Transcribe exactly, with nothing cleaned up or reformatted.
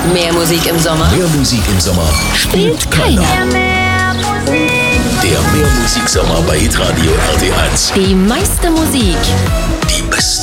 Mehr Musik im Sommer Mehr Musik im Sommer spielt keiner. Der Mehrmusik-Sommer bei Hitradio R T eins. Die meiste Musik Die besten